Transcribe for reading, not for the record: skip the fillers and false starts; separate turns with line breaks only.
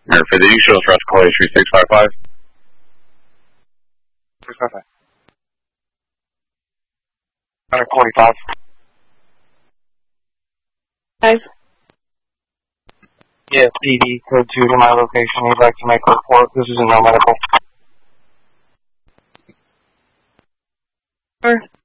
Or for the usual for us, call issue 655.
655. 145.
5.
Yes, PD, code 2 to my location. You'd like to make a report. This is a no medical.
4.